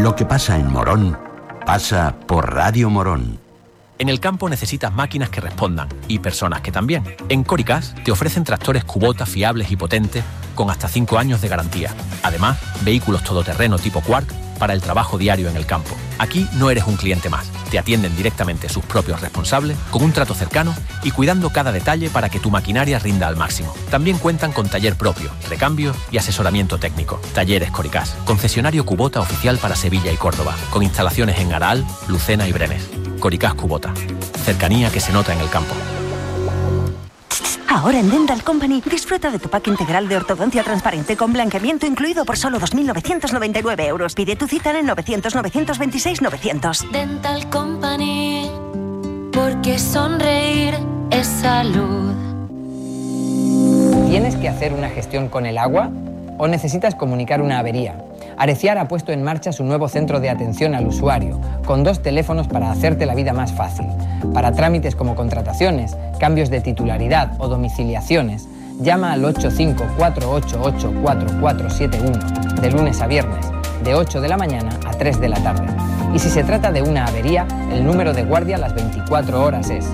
Lo que pasa en Morón, pasa por Radio Morón. En el campo necesitas máquinas que respondan y personas que también. En Coricas te ofrecen tractores Kubota fiables y potentes con hasta 5 años de garantía. Además, vehículos todoterreno tipo Quark para el trabajo diario en el campo. Aquí no eres un cliente más. Te atienden directamente sus propios responsables, con un trato cercano y cuidando cada detalle para que tu maquinaria rinda al máximo. También cuentan con taller propio, recambio y asesoramiento técnico. Talleres Coricas, concesionario Kubota oficial para Sevilla y Córdoba, con instalaciones en Aral, Lucena y Brenes. Coricas Kubota, cercanía que se nota en el campo. Ahora en Dental Company disfruta de tu pack integral de ortodoncia transparente con blanqueamiento incluido por solo 2.999 euros. Pide tu cita en el 900-926-900. Dental Company, porque sonreír es salud. ¿Tienes que hacer una gestión con el agua o necesitas comunicar una avería? Areciar ha puesto en marcha su nuevo centro de atención al usuario, con 2 teléfonos para hacerte la vida más fácil. Para trámites como contrataciones, cambios de titularidad o domiciliaciones, llama al 854884471 de lunes a viernes, de 8 de la mañana a 3 de la tarde. Y si se trata de una avería, el número de guardia a las 24 horas es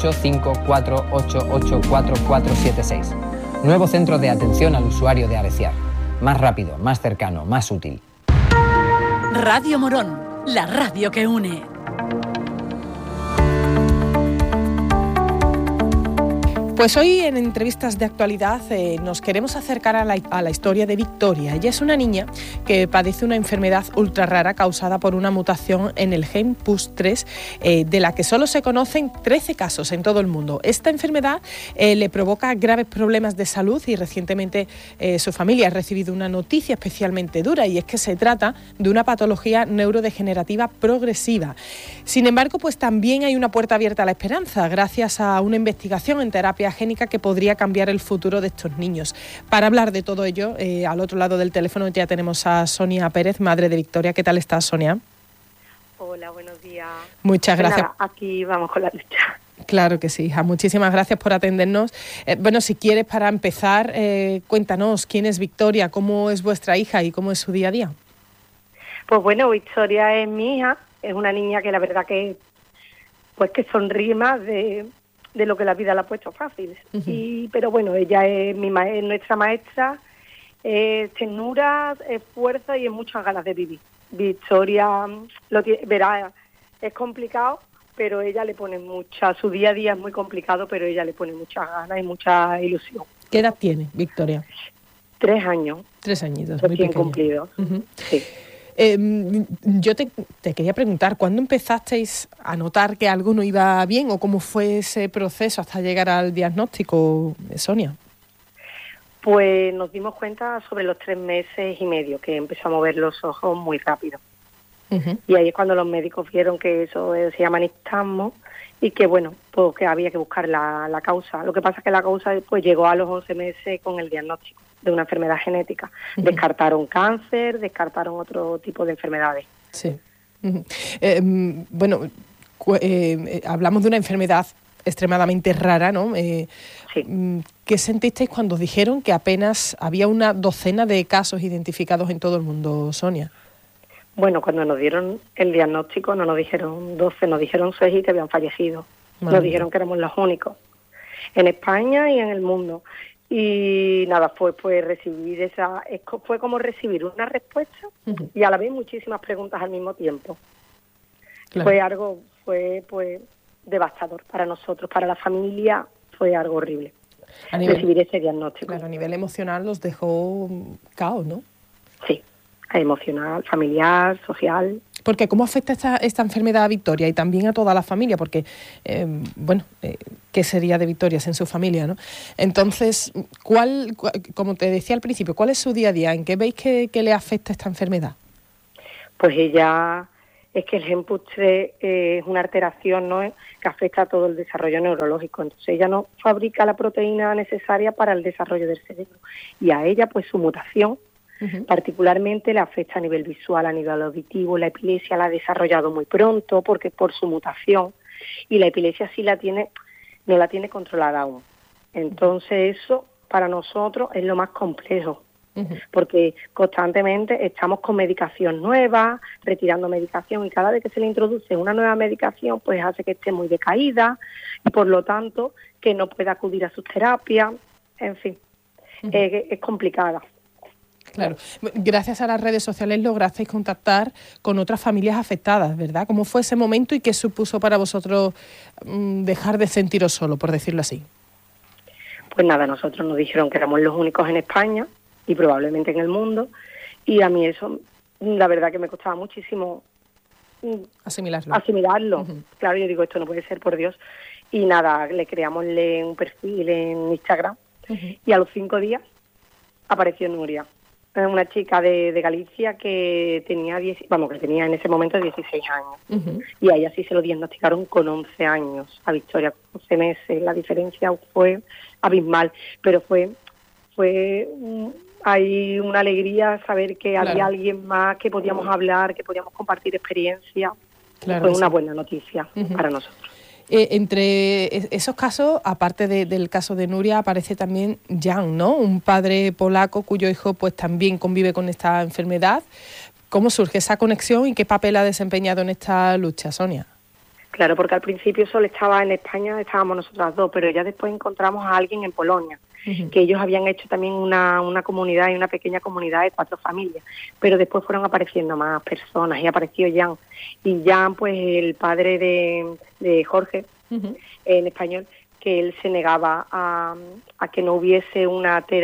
854884476. Nuevo centro de atención al usuario de Areciar. Más rápido, más cercano, más útil. Radio Morón, la radio que une. Pues hoy en Entrevistas de Actualidad nos queremos acercar a la historia de Victoria. Ella es una niña que padece una enfermedad ultra rara causada por una mutación en el gen PUS3, de la que solo se conocen 13 casos en todo el mundo. Esta enfermedad le provoca graves problemas de salud y recientemente su familia ha recibido una noticia especialmente dura, y es que se trata de una patología neurodegenerativa progresiva. Sin embargo, pues también hay una puerta abierta a la esperanza gracias a una investigación en terapia génica que podría cambiar el futuro de estos niños. Para hablar de todo ello, al otro lado del teléfono ya tenemos a Sonia Pérez, madre de Victoria. ¿Qué tal estás, Sonia? Hola, buenos días. Muchas gracias. Nada, aquí vamos con la lucha. Claro que sí, hija. Muchísimas gracias por atendernos. Bueno, si quieres, para empezar, cuéntanos quién es Victoria, cómo es vuestra hija y cómo es su día a día. Pues bueno, Victoria es mi hija, es una niña que la verdad que sonríe más de lo que la vida le ha puesto fácil. Uh-huh. Pero bueno, ella es nuestra maestra, es ternura, es fuerza y es muchas ganas de vivir. Victoria, verá, es complicado, pero ella le pone su día a día es muy complicado, pero ella le pone muchas ganas y mucha ilusión. ¿Qué edad tiene Victoria? 3 años. 3 añitos, muy pequeña. Cumplidos. Uh-huh. Sí. Yo te quería preguntar, ¿cuándo empezasteis a notar que algo no iba bien o cómo fue ese proceso hasta llegar al diagnóstico, Sonia? Pues nos dimos cuenta sobre los 3 meses y medio, que empezó a mover los ojos muy rápido. Uh-huh. Y ahí es cuando los médicos vieron que eso se llama nixtasmo y que bueno, pues que había que buscar la causa. Lo que pasa es que la causa pues llegó a los 11 meses con el diagnóstico de una enfermedad genética. Uh-huh. Descartaron cáncer, descartaron otro tipo de enfermedades. Sí. Uh-huh. Bueno, hablamos de una enfermedad extremadamente rara, ¿no? Sí. ¿Qué sentisteis cuando dijeron que apenas había una docena de casos identificados en todo el mundo, Sonia? Bueno, cuando nos dieron el diagnóstico no nos dijeron 12, nos dijeron 6 y que habían fallecido. Nos dijeron que éramos los únicos en España y en el mundo. Y nada, fue recibir fue como recibir una respuesta uh-huh. y a la vez muchísimas preguntas al mismo tiempo. Claro. Fue devastador para nosotros, para la familia fue algo horrible recibir ese diagnóstico. Claro, a nivel emocional los dejó caos, ¿no? Sí, emocional, familiar, social. Porque ¿cómo afecta esta enfermedad a Victoria y también a toda la familia? Porque, ¿qué sería de Victoria sin su familia, no? Entonces, como te decía al principio, ¿cuál es su día a día? ¿En qué veis que le afecta esta enfermedad? Pues ella, es que el gen PUS3 es una alteración, ¿no?, que afecta a todo el desarrollo neurológico. Entonces ella no fabrica la proteína necesaria para el desarrollo del cerebro. Y a ella, pues su mutación, uh-huh. particularmente le afecta a nivel visual, a nivel auditivo. La epilepsia la ha desarrollado muy pronto porque por su mutación, y la epilepsia sí no la tiene controlada aún. Entonces eso para nosotros es lo más complejo, porque constantemente estamos con medicación nueva, retirando medicación, y cada vez que se le introduce una nueva medicación, pues hace que esté muy decaída y por lo tanto que no pueda acudir a sus terapias, en fin, es complicada. Claro. Gracias a las redes sociales lograsteis contactar con otras familias afectadas, ¿verdad? ¿Cómo fue ese momento y qué supuso para vosotros dejar de sentiros solo, por decirlo así? Pues nada, nosotros nos dijeron que éramos los únicos en España y probablemente en el mundo, y a mí eso, la verdad que me costaba muchísimo asimilarlo. Claro, yo digo, esto no puede ser, por Dios. Y nada, le creamos un perfil en Instagram y a los 5 días apareció Nuria, una chica de Galicia que tenía que tenía en ese momento 16 años. Y a ella sí se lo diagnosticaron con 11 años, a Victoria con 11 meses. La diferencia fue abismal, pero fue hay una alegría saber que había alguien más, que podíamos hablar, que podíamos compartir experiencia. Fue una buena noticia para nosotros. Entre esos casos, aparte del caso de Nuria, aparece también Jan, ¿no? Un padre polaco cuyo hijo pues también convive con esta enfermedad. ¿Cómo surge esa conexión y qué papel ha desempeñado en esta lucha, Sonia? Claro, porque al principio solo estaba en España, estábamos nosotras dos, pero ya después encontramos a alguien en Polonia, que ellos habían hecho también una comunidad y una pequeña comunidad de 4 familias, pero después fueron apareciendo más personas y apareció Jan. Y Jan, pues el padre de Jorge, en español, que él se negaba a que no hubiese un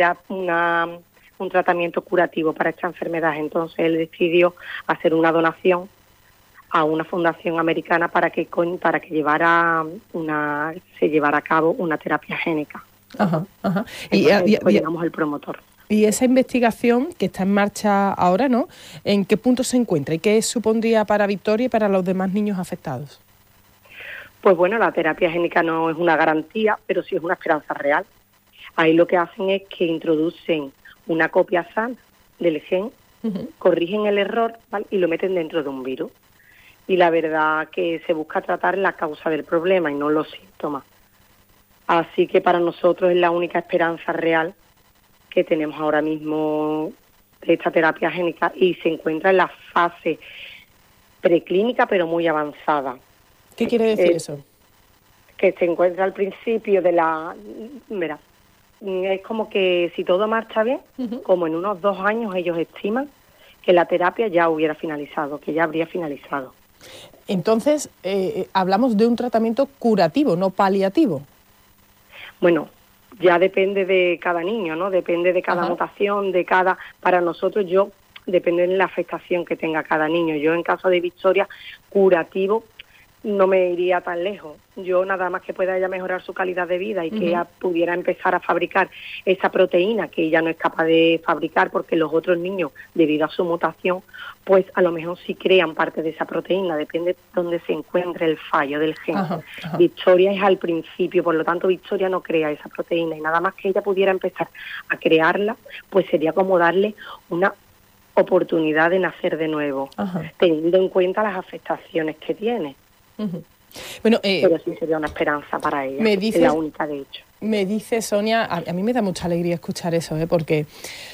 tratamiento curativo para esta enfermedad. Entonces él decidió hacer una donación a una fundación americana para que se llevara a cabo una terapia génica. Y llamamos el promotor. Y esa investigación que está en marcha ahora, ¿no? ¿En qué punto se encuentra y qué supondría para Victoria y para los demás niños afectados? Pues bueno, la terapia génica no es una garantía, pero sí es una esperanza real. Ahí lo que hacen es que introducen una copia sana del gen, corrigen el error, ¿vale? Y lo meten dentro de un virus. Y la verdad que se busca tratar la causa del problema y no los síntomas. Así que para nosotros es la única esperanza real que tenemos ahora mismo de esta terapia génica, y se encuentra en la fase preclínica pero muy avanzada. ¿Qué quiere decir eso? Que se encuentra al principio de la... Mira, es como que si todo marcha bien, como en unos 2 años ellos estiman que la terapia ya hubiera finalizado, que ya habría finalizado. Entonces, hablamos de un tratamiento curativo, no paliativo. Bueno, ya depende de cada niño, ¿no? Depende de cada mutación, para nosotros depende de la afectación que tenga cada niño. Yo en caso de Victoria, curativo, no me iría tan lejos. Yo nada más que pueda ella mejorar su calidad de vida y que ella pudiera empezar a fabricar esa proteína que ella no es capaz de fabricar, porque los otros niños, debido a su mutación, pues a lo mejor sí crean parte de esa proteína, depende de dónde se encuentre el fallo del gen. Victoria es al principio, por lo tanto Victoria no crea esa proteína, y nada más que ella pudiera empezar a crearla, pues sería como darle una oportunidad de nacer de nuevo, teniendo en cuenta las afectaciones que tiene. Bueno, pero sí sería una esperanza para ella, es la única de hecho. Me dice Sonia, a mí me da mucha alegría escuchar eso, porque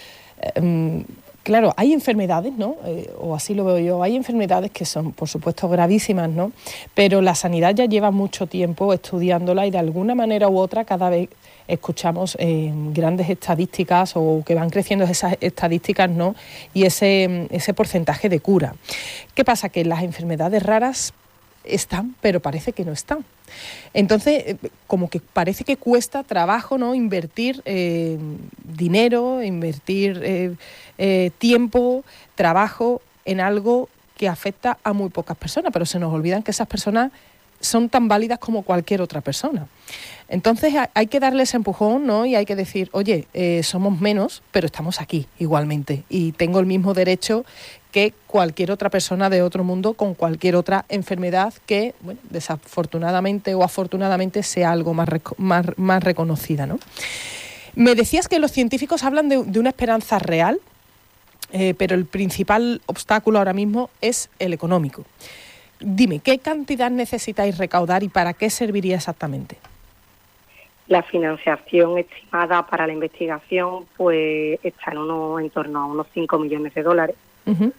claro, hay enfermedades, ¿no? O así lo veo yo, hay enfermedades que son, por supuesto, gravísimas, ¿no? Pero la sanidad ya lleva mucho tiempo estudiándola y de alguna manera u otra cada vez escuchamos grandes estadísticas, o que van creciendo esas estadísticas, ¿no? Y ese porcentaje de cura. ¿Qué pasa? Que las enfermedades raras están, pero parece que no están. Entonces, como que parece que cuesta trabajo, ¿no? Invertir dinero, invertir tiempo, trabajo en algo que afecta a muy pocas personas, pero se nos olvidan que esas personas son tan válidas como cualquier otra persona. Entonces hay que darle ese empujón, ¿no? Y hay que decir, oye, somos menos, pero estamos aquí igualmente y tengo el mismo derecho que cualquier otra persona de otro mundo con cualquier otra enfermedad que, bueno, desafortunadamente o afortunadamente sea algo más reconocida, ¿no? Me decías que los científicos hablan de una esperanza real, pero el principal obstáculo ahora mismo es el económico. Dime, ¿qué cantidad necesitáis recaudar y para qué serviría exactamente? La financiación estimada para la investigación pues está en torno a unos 5 millones de dólares. Uh-huh.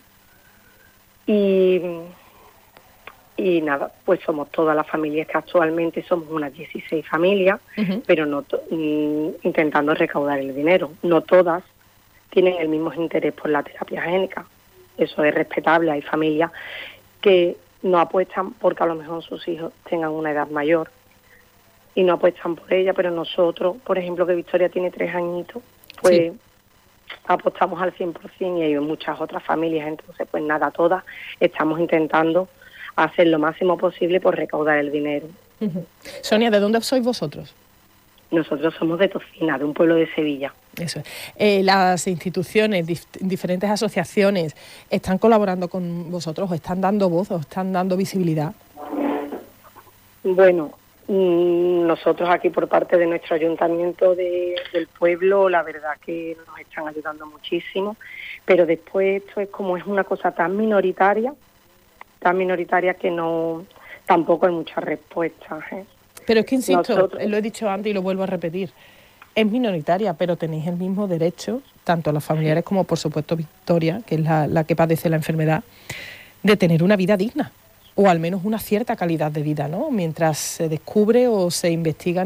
Y nada, pues somos todas las familias, que actualmente somos unas 16 familias, uh-huh, pero no intentando recaudar el dinero. No todas tienen el mismo interés por la terapia génica. Eso es respetable. Hay familias que no apuestan porque a lo mejor sus hijos tengan una edad mayor y no apuestan por ella, pero nosotros, por ejemplo, que Victoria tiene 3 añitos, pues sí, apostamos al 100%, y hay muchas otras familias. Entonces, pues nada, todas estamos intentando hacer lo máximo posible por recaudar el dinero. Uh-huh. Sonia, ¿de dónde sois vosotros? Nosotros somos de Tocina, de un pueblo de Sevilla. Eso es. Las instituciones, diferentes asociaciones, ¿están colaborando con vosotros, o están dando voz, o están dando visibilidad? Bueno, nosotros aquí por parte de nuestro ayuntamiento del pueblo, la verdad que nos están ayudando muchísimo, pero después esto es como es una cosa tan minoritaria que no, tampoco hay muchas respuestas, ¿eh? Pero es que insisto, lo he dicho antes y lo vuelvo a repetir, es minoritaria, pero tenéis el mismo derecho, tanto los familiares como por supuesto Victoria, que es la que padece la enfermedad, de tener una vida digna, o al menos una cierta calidad de vida, ¿no? Mientras se descubre o se investiga en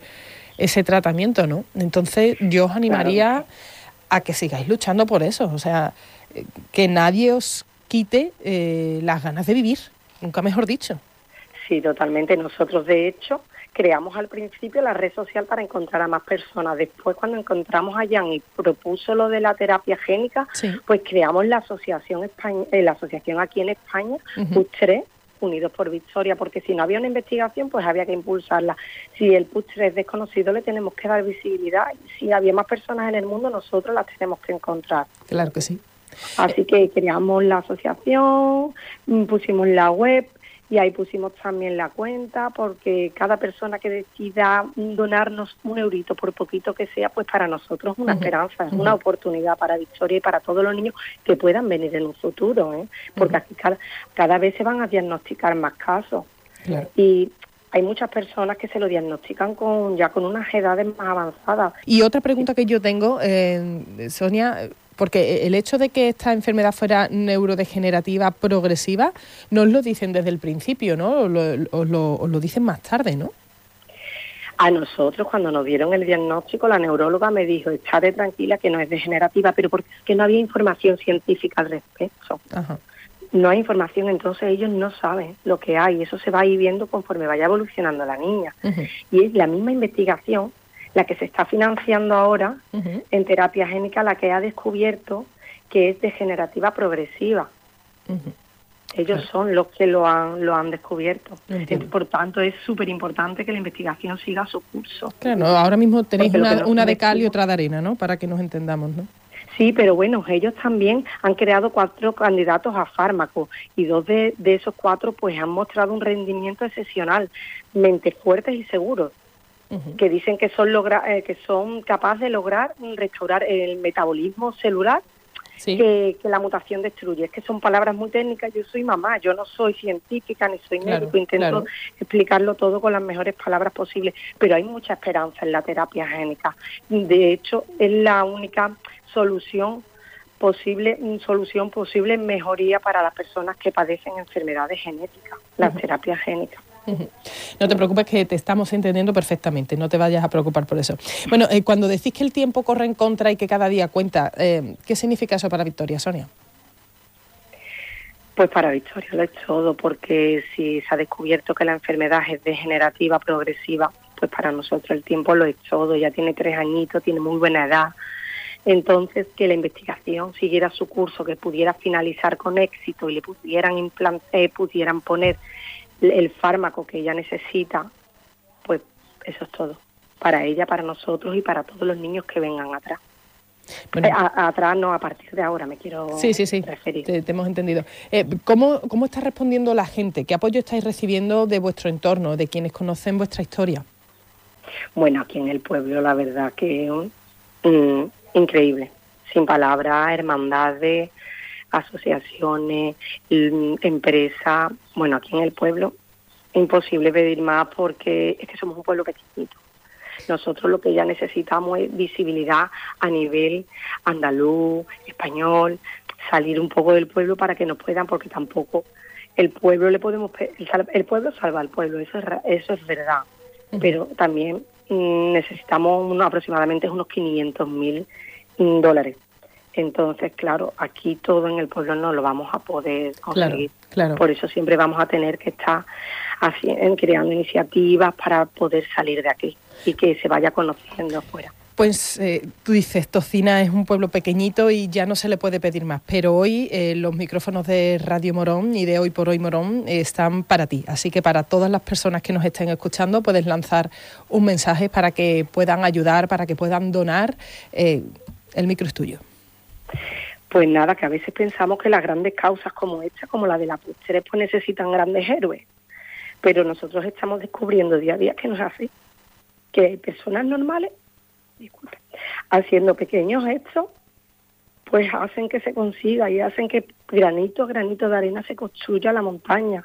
ese tratamiento, ¿no? Entonces yo os animaría a que sigáis luchando por eso, o sea, que nadie os quite las ganas de vivir, nunca mejor dicho. Sí, totalmente. Nosotros, de hecho, creamos al principio la red social para encontrar a más personas. Después, cuando encontramos a Jan y propuso lo de la terapia génica, sí, pues creamos la asociación aquí en España, uh-huh, PUS3, Unidos por Victoria, porque si no había una investigación, pues había que impulsarla. Si el PUS3 es desconocido, le tenemos que dar visibilidad. Y si había más personas en el mundo, nosotros las tenemos que encontrar. Claro que sí. Así que creamos la asociación, pusimos la web, y ahí pusimos también la cuenta, porque cada persona que decida donarnos un eurito, por poquito que sea, pues para nosotros es una esperanza, es una oportunidad para Victoria y para todos los niños que puedan venir en un futuro, ¿eh? Porque aquí cada vez se van a diagnosticar más casos. Claro. Y hay muchas personas que se lo diagnostican ya con unas edades más avanzadas. Y otra pregunta que yo tengo, Sonia, porque el hecho de que esta enfermedad fuera neurodegenerativa progresiva, no os lo dicen desde el principio, ¿no? Os lo dicen más tarde, ¿no? A nosotros, cuando nos dieron el diagnóstico, la neuróloga me dijo, estate tranquila que no es degenerativa, pero porque es que no había información científica al respecto. Ajá. No hay información, entonces ellos no saben lo que hay. Eso se va a ir viendo conforme vaya evolucionando la niña. Uh-huh. Y es la misma investigación la que se está financiando ahora, uh-huh, en terapia génica, la que ha descubierto que es degenerativa progresiva. Uh-huh. Ellos son los que lo han descubierto. Por tanto, es súper importante que la investigación siga su curso. Claro, ahora mismo tenéis una de cal y otra de arena, ¿no? Para que nos entendamos, ¿no? Sí, pero bueno, ellos también han creado 4 candidatos a fármacos, y 2 de esos 4 pues han mostrado un rendimiento excepcionalmente fuertes y seguros. Uh-huh. Que dicen que son capaces de lograr restaurar el metabolismo celular, sí, que la mutación destruye. Es que son palabras muy técnicas. Yo soy mamá, yo no soy científica ni soy médico, intento explicarlo todo con las mejores palabras posibles, pero hay mucha esperanza en la terapia génica. De hecho, es la única solución posible en mejoría para las personas que padecen enfermedades genéticas, las terapias génicas. No te preocupes, que te estamos entendiendo perfectamente, no te vayas a preocupar por eso. Bueno, cuando decís que el tiempo corre en contra y que cada día cuenta, ¿qué significa eso para Victoria, Sonia? Pues para Victoria lo es todo, porque si se ha descubierto que la enfermedad es degenerativa, progresiva, pues para nosotros el tiempo lo es todo. Ya tiene 3 añitos, tiene muy buena edad. Entonces, que la investigación siguiera su curso, que pudiera finalizar con éxito y le pudieran poner el fármaco que ella necesita, pues eso es todo. Para ella, para nosotros y para todos los niños que vengan atrás. Bueno, atrás no, a partir de ahora me quiero referir. Te hemos entendido. ¿Cómo está respondiendo la gente? ¿Qué apoyo estáis recibiendo de vuestro entorno, de quienes conocen vuestra historia? Bueno, aquí en el pueblo la verdad que increíble. Sin palabras, hermandades, asociaciones, empresas. Bueno, aquí en el pueblo imposible pedir más, porque es que somos un pueblo pequeñito. Nosotros lo que ya necesitamos es visibilidad a nivel andaluz, español, salir un poco del pueblo para que nos puedan, porque tampoco el pueblo el pueblo salva al pueblo, eso es verdad, pero también necesitamos aproximadamente unos 500.000 dólares. Entonces, claro, aquí todo en el pueblo no lo vamos a poder conseguir. Claro. Por eso siempre vamos a tener que estar creando iniciativas para poder salir de aquí y que se vaya conociendo afuera. Pues tú dices, Tocina es un pueblo pequeñito y ya no se le puede pedir más, pero hoy los micrófonos de Radio Morón y de Hoy por Hoy Morón están para ti, así que para todas las personas que nos estén escuchando puedes lanzar un mensaje para que puedan ayudar, para que puedan donar. El micro es tuyo. Pues nada, que a veces pensamos que las grandes causas como esta, como la de la Puigcerdá, pues necesitan grandes héroes, pero nosotros estamos descubriendo día a día que no es así, que hay personas normales, haciendo pequeños gestos, pues hacen que se consiga y hacen que granito a granito de arena se construya la montaña.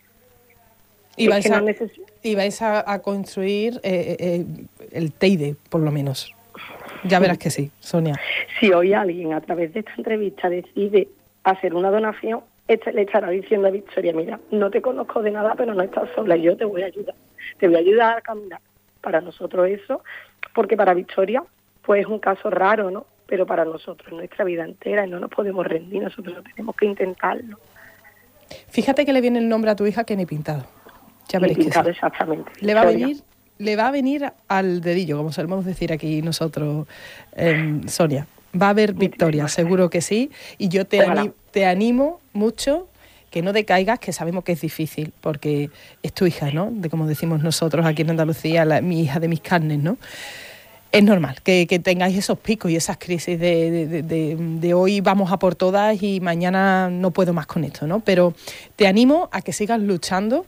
Y vais a construir el Teide, por lo menos. Ya verás que sí, Sonia. Si hoy alguien a través de esta entrevista decide hacer una donación, le estará diciendo a Victoria, mira, no te conozco de nada, pero no estás sola, yo te voy a ayudar. Te voy a ayudar a caminar. Para nosotros eso, porque para Victoria pues es un caso raro, ¿no? Pero para nosotros, nuestra vida entera, y no nos podemos rendir, nosotros tenemos que intentarlo. Fíjate que le viene el nombre a tu hija que ni pintado. Ya veréis que sí. Exactamente. Le va a venir al dedillo, como solemos decir aquí nosotros, Sonia. Va a haber Victoria, seguro que sí. Y yo te animo mucho que no decaigas, que sabemos que es difícil, porque es tu hija, ¿no? De como decimos nosotros aquí en Andalucía, mi hija de mis carnes, ¿no? Es normal que tengáis esos picos y esas crisis de hoy vamos a por todas y mañana no puedo más con esto, ¿no? Pero te animo a que sigas luchando,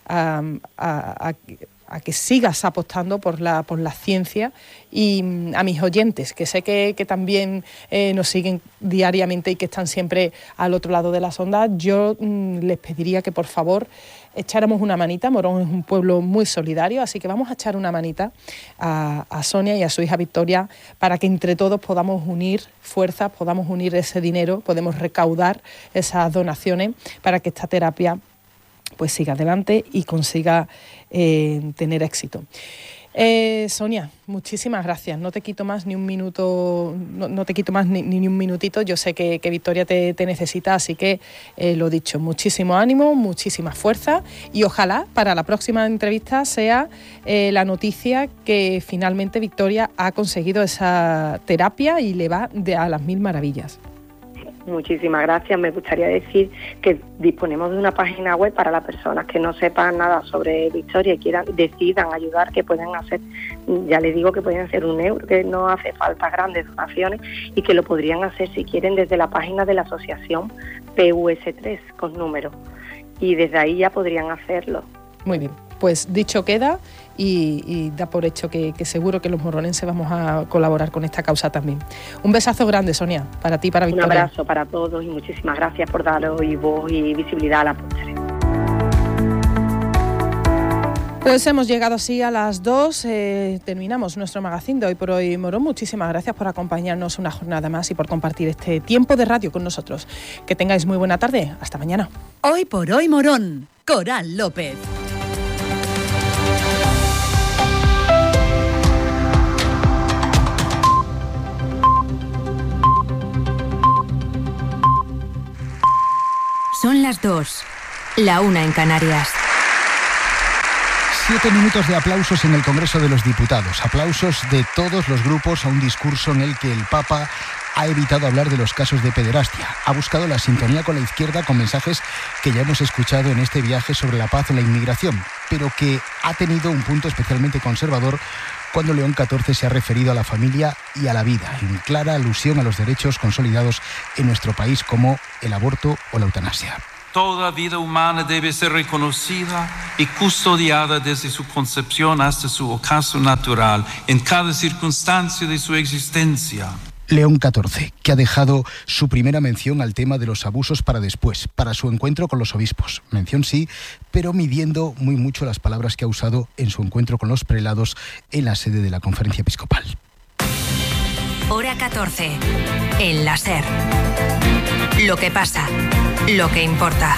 a que sigas apostando por la ciencia, y a mis oyentes, que sé que también nos siguen diariamente y que están siempre al otro lado de las ondas, yo les pediría que por favor echáramos una manita. Morón es un pueblo muy solidario, así que vamos a echar una manita a Sonia y a su hija Victoria para que entre todos podamos unir fuerzas, podamos unir ese dinero, podemos recaudar esas donaciones para que esta terapia pues siga adelante y consiga tener éxito. Sonia, muchísimas gracias. No te quito más ni un minuto, no te quito más ni un minutito. Yo sé que Victoria te necesita, así que lo dicho, muchísimo ánimo, muchísima fuerza, y ojalá para la próxima entrevista sea la noticia que finalmente Victoria ha conseguido esa terapia y le va a las mil maravillas. Muchísimas gracias. Me gustaría decir que disponemos de una página web para las personas que no sepan nada sobre Victoria y decidan ayudar, que pueden hacer, ya les digo que pueden hacer €1, que no hace falta grandes donaciones, y que lo podrían hacer si quieren desde la página de la asociación PUS3 con número, y desde ahí ya podrían hacerlo. Muy bien, pues dicho queda, y da por hecho que seguro que los moronenses vamos a colaborar con esta causa también. Un besazo grande, Sonia, para ti y para Victoria. Un abrazo para todos y muchísimas gracias por dar hoy voz y visibilidad a la Puigcerdá. Pues hemos llegado así a las 2, terminamos nuestro magazine de Hoy por Hoy Morón. Muchísimas gracias por acompañarnos una jornada más y por compartir este tiempo de radio con nosotros. Que tengáis muy buena tarde, hasta mañana. Hoy por Hoy Morón, Coral López. Son las 2, la 1 en Canarias. 7 minutos de aplausos en el Congreso de los Diputados. Aplausos de todos los grupos a un discurso en el que el Papa ha evitado hablar de los casos de pederastia. Ha buscado la sintonía con la izquierda con mensajes que ya hemos escuchado en este viaje sobre la paz o la inmigración, pero que ha tenido un punto especialmente conservador cuando León XIV se ha referido a la familia y a la vida, en clara alusión a los derechos consolidados en nuestro país como el aborto o la eutanasia. Toda vida humana debe ser reconocida y custodiada desde su concepción hasta su ocaso natural, en cada circunstancia de su existencia. León XIV, que ha dejado su primera mención al tema de los abusos para después, para su encuentro con los obispos. Mención sí, pero midiendo muy mucho las palabras que ha usado en su encuentro con los prelados en la sede de la Conferencia Episcopal. Hora 14. El la SER. Lo que pasa, lo que importa.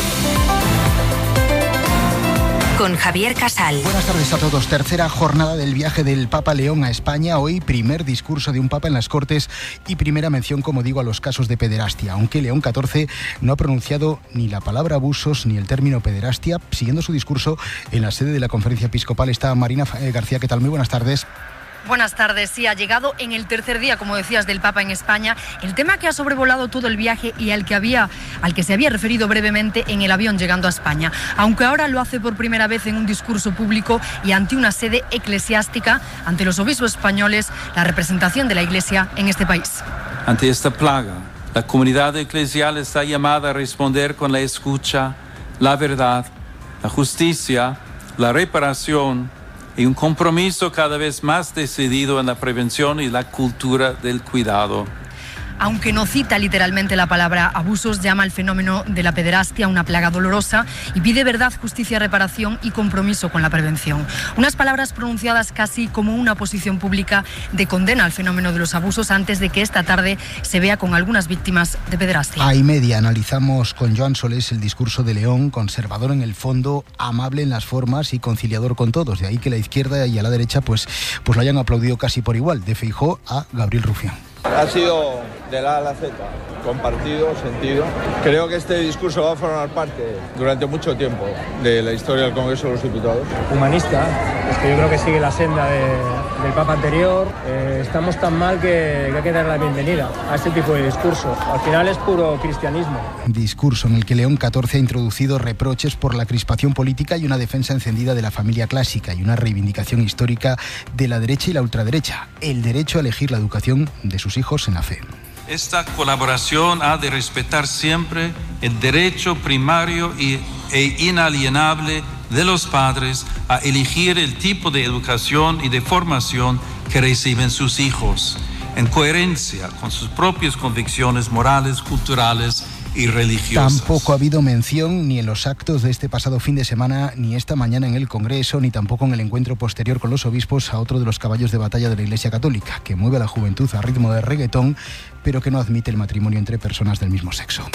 Con Javier Casal. Buenas tardes a todos. Tercera jornada del viaje del Papa León a España. Hoy primer discurso de un Papa en las Cortes y primera mención, como digo, a los casos de pederastia. Aunque León XIV no ha pronunciado ni la palabra abusos ni el término pederastia. Siguiendo su discurso en la sede de la Conferencia Episcopal está Marina García. ¿Qué tal? Muy buenas tardes. Buenas tardes. Sí, ha llegado en el tercer día, como decías, del Papa en España. El tema que ha sobrevolado todo el viaje y al que se había referido brevemente en el avión llegando a España. Aunque ahora lo hace por primera vez en un discurso público y ante una sede eclesiástica, ante los obispos españoles, la representación de la Iglesia en este país. Ante esta plaga, la comunidad eclesial está llamada a responder con la escucha, la verdad, la justicia, la reparación y un compromiso cada vez más decidido en la prevención y la cultura del cuidado. Aunque no cita literalmente la palabra abusos, llama al fenómeno de la pederastia una plaga dolorosa y pide verdad, justicia, reparación y compromiso con la prevención. Unas palabras pronunciadas casi como una posición pública de condena al fenómeno de los abusos antes de que esta tarde se vea con algunas víctimas de pederastia. A y media analizamos con Joan Solés el discurso de León, conservador en el fondo, amable en las formas y conciliador con todos. De ahí que la izquierda y a la derecha pues lo hayan aplaudido casi por igual, de Feijóo a Gabriel Rufián. Ha sido de la A a la Z, compartido, sentido. Creo que este discurso va a formar parte durante mucho tiempo de la historia del Congreso de los Diputados. Humanista, es que yo creo que sigue la senda del Papa anterior. Estamos tan mal que hay que dar la bienvenida a este tipo de discurso. Al final es puro cristianismo. Discurso en el que León XIV ha introducido reproches por la crispación política y una defensa encendida de la familia clásica y una reivindicación histórica de la derecha y la ultraderecha, el derecho a elegir la educación de sus hijos en la fe. Esta colaboración ha de respetar siempre el derecho primario e inalienable de los padres a elegir el tipo de educación y de formación que reciben sus hijos, en coherencia con sus propias convicciones morales, culturales y religiosas. Tampoco ha habido mención ni en los actos de este pasado fin de semana, ni esta mañana en el Congreso, ni tampoco en el encuentro posterior con los obispos a otro de los caballos de batalla de la Iglesia Católica, que mueve a la juventud a ritmo de reggaetón, pero que no admite el matrimonio entre personas del mismo sexo.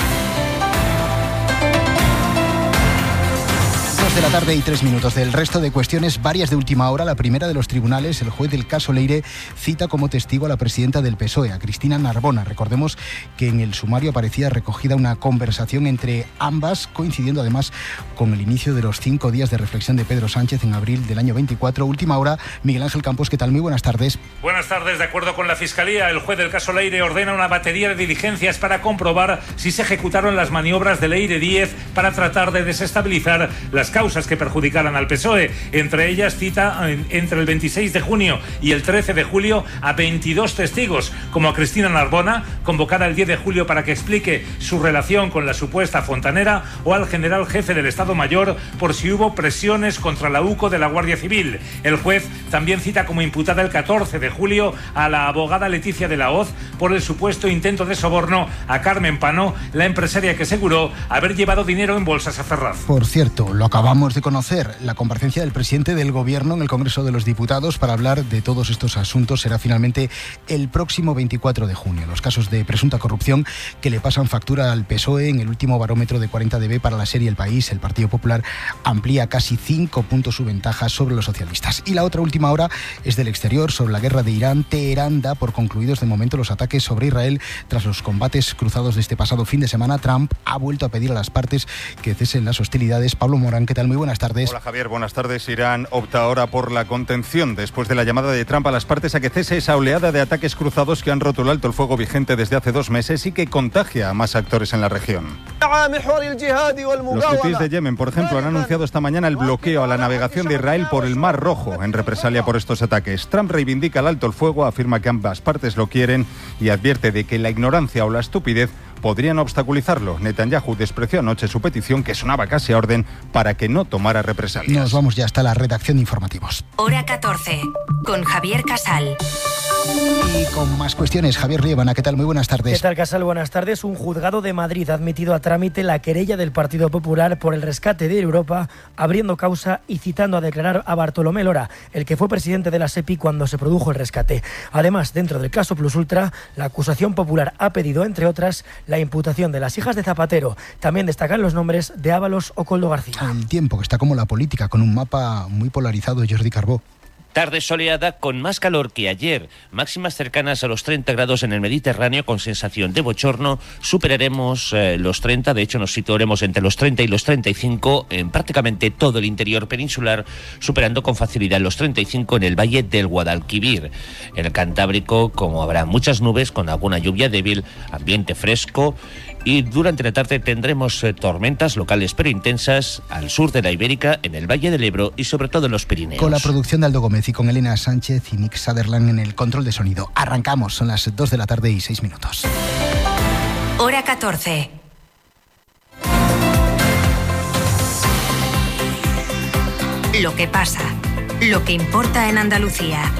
2 de la tarde y 3 minutos. Del resto de cuestiones, varias de última hora. La primera de los tribunales, el juez del caso Leire, cita como testigo a la presidenta del PSOE, a Cristina Narbona. Recordemos que en el sumario aparecía recogida una conversación entre ambas, coincidiendo además con el inicio de los 5 días de reflexión de Pedro Sánchez en abril del año 24. Última hora, Miguel Ángel Campos, ¿qué tal? Muy buenas tardes. Buenas tardes. De acuerdo con la Fiscalía, el juez del caso Leire ordena una batería de diligencias para comprobar si se ejecutaron las maniobras de Leire 10 para tratar de desestabilizar las causas que perjudicaran al PSOE. Entre ellas cita entre el 26 de junio y el 13 de julio a 22 testigos, como a Cristina Narbona, convocada el 10 de julio para que explique su relación con la supuesta fontanera, o al general jefe del Estado Mayor por si hubo presiones contra la UCO de la Guardia Civil. El juez también cita como imputada el 14 de julio a la abogada Leticia de la Hoz por el supuesto intento de soborno a Carmen Pano, la empresaria que aseguró haber llevado dinero en bolsas a Ferraz. Por cierto, lo acabamos de conocer, la comparecencia del presidente del Gobierno en el Congreso de los Diputados para hablar de todos estos asuntos será finalmente el próximo 24 de junio. Los casos de presunta corrupción que le pasan factura al PSOE. En el último barómetro de 40DB para la serie El País, el Partido Popular amplía casi 5 puntos su ventaja sobre los socialistas. Y la otra última hora es del exterior, sobre la guerra de Irán. Teherán da por concluidos de momento los ataques sobre Israel tras los combates cruzados de este pasado fin de semana. Trump ha vuelto a pedir a las partes que cesen las hostilidades. Pablo Morán, ¿qué tal? Muy buenas tardes. Hola Javier, buenas tardes. Irán opta ahora por la contención después de la llamada de Trump a las partes a que cese esa oleada de ataques cruzados que han roto el alto el fuego vigente desde hace 2 meses y que contagia a más actores en la región. Los hutíes de Yemen, por ejemplo, han anunciado esta mañana el bloqueo a la navegación de Israel por el Mar Rojo en represalia por estos ataques. Trump reivindica el alto el fuego, afirma que ambas partes lo quieren y advierte de que la ignorancia o la estupidez podrían obstaculizarlo. Netanyahu despreció anoche su petición, que sonaba casi a orden, para que no tomara represalias. Nos vamos ya hasta la redacción de informativos. Hora 14, con Javier Casal. Y con más cuestiones, Javier Liébana, ¿qué tal? Muy buenas tardes. ¿Qué tal, Casal? Buenas tardes. Un juzgado de Madrid ha admitido a trámite la querella del Partido Popular por el rescate de Europa, abriendo causa y citando a declarar a Bartolomé Lora, el que fue presidente de la SEPI cuando se produjo el rescate. Además, dentro del caso Plus Ultra, la acusación popular ha pedido, entre otras, la imputación de las hijas de Zapatero. También destacan los nombres de Ábalos o Koldo García. El tiempo, que está como la política, con un mapa muy polarizado, Jordi Carbó. Tarde soleada con más calor que ayer, máximas cercanas a los 30 grados en el Mediterráneo con sensación de bochorno. Superaremos los 30, de hecho nos situaremos entre los 30 y los 35 en prácticamente todo el interior peninsular, superando con facilidad los 35 en el valle del Guadalquivir. En el Cantábrico, como habrá muchas nubes con alguna lluvia débil, ambiente fresco. Y durante la tarde tendremos tormentas locales pero intensas al sur de la Ibérica, en el Valle del Ebro y sobre todo en los Pirineos. Con la producción de Aldo Gómez y con Elena Sánchez y Nick Sutherland en el control de sonido. Arrancamos, son las 2 de la tarde y 6 minutos. Hora 14. Lo que pasa, lo que importa en Andalucía.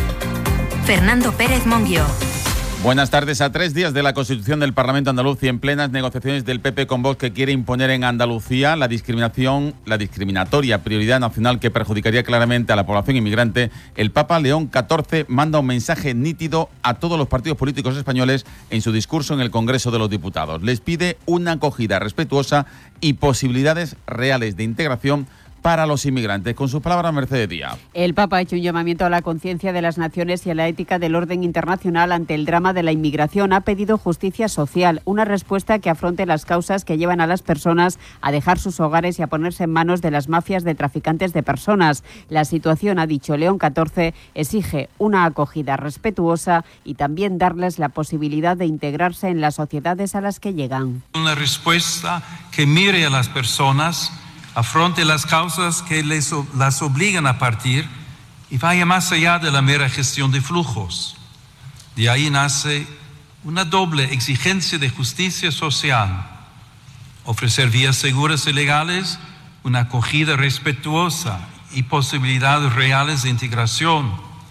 Fernando Pérez Monguió. Buenas tardes. A 3 días de la constitución del Parlamento andaluz y en plenas negociaciones del PP con Vox, que quiere imponer en Andalucía la discriminatoria prioridad nacional que perjudicaría claramente a la población inmigrante, el Papa León XIV manda un mensaje nítido a todos los partidos políticos españoles en su discurso en el Congreso de los Diputados. Les pide una acogida respetuosa y posibilidades reales de integración para los inmigrantes. Con sus palabras, Mercedes Díaz. El Papa ha hecho un llamamiento a la conciencia de las naciones y a la ética del orden internacional ante el drama de la inmigración. Ha pedido justicia social, una respuesta que afronte las causas que llevan a las personas a dejar sus hogares y a ponerse en manos de las mafias de traficantes de personas. La situación, ha dicho León XIV, exige una acogida respetuosa y también darles la posibilidad de integrarse en las sociedades a las que llegan. Una respuesta que mire a las personas, afronte las causas que las obligan a partir y vaya más allá de la mera gestión de flujos. De ahí nace una doble exigencia de justicia social: ofrecer vías seguras y legales, una acogida respetuosa y posibilidades reales de integración,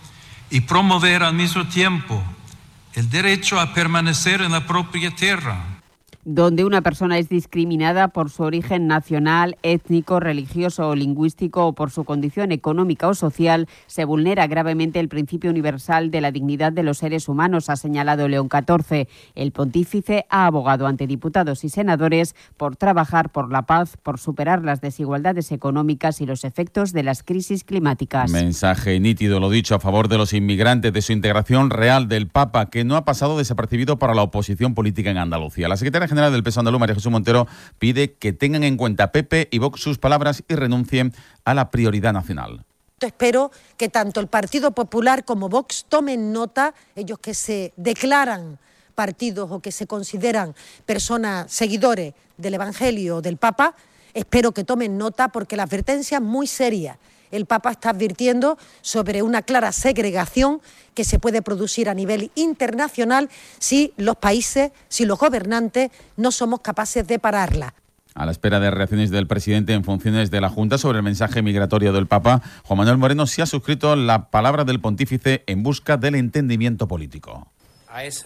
y promover al mismo tiempo el derecho a permanecer en la propia tierra. Donde una persona es discriminada por su origen nacional, étnico, religioso o lingüístico o por su condición económica o social, se vulnera gravemente el principio universal de la dignidad de los seres humanos, ha señalado León XIV. El pontífice ha abogado ante diputados y senadores por trabajar por la paz, por superar las desigualdades económicas y los efectos de las crisis climáticas. Mensaje nítido, lo dicho, a favor de los inmigrantes, de su integración real del Papa, que no ha pasado desapercibido para la oposición política en Andalucía. La secretaria general del PSOE andaluz, María Jesús Montero, pide que tengan en cuenta PP y Vox sus palabras y renuncien a la prioridad nacional. Espero que tanto el Partido Popular como Vox tomen nota, ellos que se declaran partidos o que se consideran personas seguidores del Evangelio del Papa, espero que tomen nota porque la advertencia es muy seria. El Papa está advirtiendo sobre una clara segregación que se puede producir a nivel internacional si los países, si los gobernantes no somos capaces de pararla. A la espera de reacciones del presidente en funciones de la Junta sobre el mensaje migratorio del Papa, Juan Manuel Moreno sí ha suscrito la palabra del pontífice en busca del entendimiento político. A ese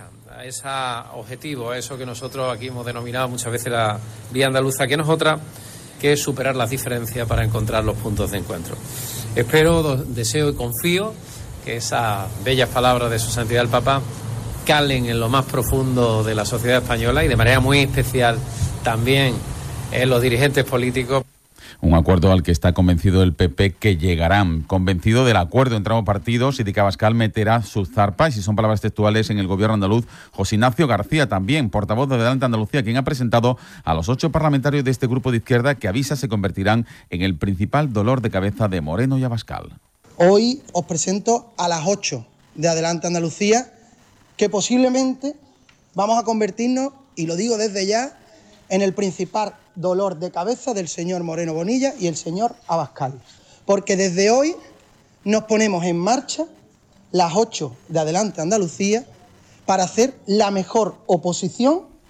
objetivo, a eso que nosotros aquí hemos denominado muchas veces la vía andaluza, que no es otra que es superar las diferencias para encontrar los puntos de encuentro. Espero, deseo y confío que esas bellas palabras de su santidad el Papa calen en lo más profundo de la sociedad española y de manera muy especial también en los dirigentes políticos. Un acuerdo al que está convencido el PP que llegarán. Convencido del acuerdo entre ambos partidos, Sidic Abascal meterá sus zarpas, y son palabras textuales, en el gobierno andaluz. José Ignacio García, también portavoz de Adelante Andalucía, quien ha presentado a los 8 parlamentarios de este grupo de izquierda que avisa se convertirán en el principal dolor de cabeza de Moreno y Abascal. Hoy os presento a las 8 de Adelante Andalucía, que posiblemente vamos a convertirnos, y lo digo desde ya, en el principal dolor de cabeza del señor Moreno Bonilla y el señor Abascal. Porque desde hoy nos ponemos en marcha las 8 de Adelante Andalucía para hacer la mejor oposición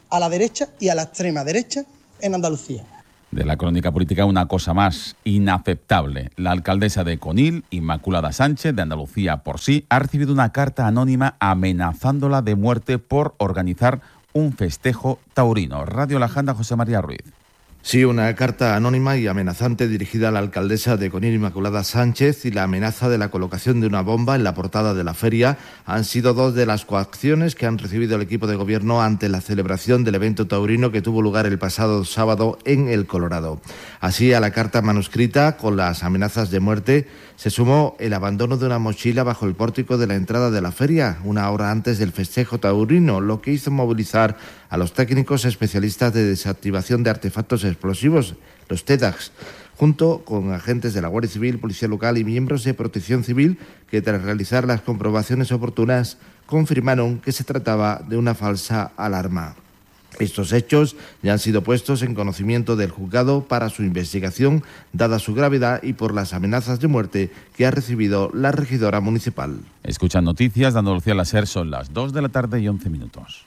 a la derecha y a la extrema derecha en Andalucía. De la crónica política, una cosa más inaceptable. La alcaldesa de Conil, Inmaculada Sánchez, de Andalucía por sí, ha recibido una carta anónima amenazándola de muerte por organizar un festejo taurino. Radio La Janda, José María Ruiz. Sí, una carta anónima y amenazante dirigida a la alcaldesa de Conil, Inmaculada Sánchez, y la amenaza de la colocación de una bomba en la portada de la feria han sido dos de las coacciones que han recibido el equipo de gobierno ante la celebración del evento taurino que tuvo lugar el pasado sábado en El Colorado. Así, a la carta manuscrita con las amenazas de muerte se sumó el abandono de una mochila bajo el pórtico de la entrada de la feria, una hora antes del festejo taurino, lo que hizo movilizar a los técnicos especialistas de desactivación de artefactos explosivos, los TEDAX, junto con agentes de la Guardia Civil, Policía Local y miembros de Protección Civil, que tras realizar las comprobaciones oportunas confirmaron que se trataba de una falsa alarma. Estos hechos ya han sido puestos en conocimiento del juzgado para su investigación, dada su gravedad y por las amenazas de muerte que ha recibido la regidora municipal. Escuchan noticias de Andalucía la SER, son las 2 de la tarde y 11 minutos.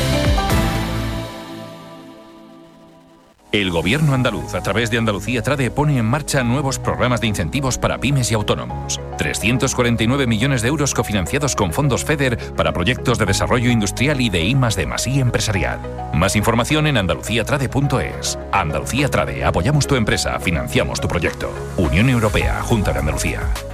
El Gobierno andaluz, a través de Andalucía Trade, pone en marcha nuevos programas de incentivos para pymes y autónomos. 349 millones de euros cofinanciados con fondos FEDER para proyectos de desarrollo industrial y de I+D+I empresarial. Más información en andaluciatrade.es. Andalucía Trade, apoyamos tu empresa, financiamos tu proyecto. Unión Europea, Junta de Andalucía.